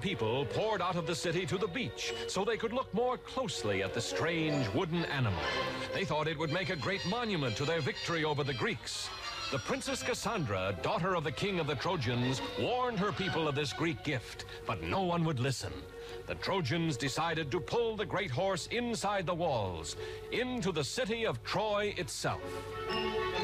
people poured out of the city to the beach so they could look more closely at the strange wooden animal. They thought it would make a great monument to their victory over the Greeks. The Princess Cassandra, daughter of the king of the Trojans, warned her people of this Greek gift, but no one would listen. The Trojans decided to pull the great horse inside the walls, into the city of Troy itself.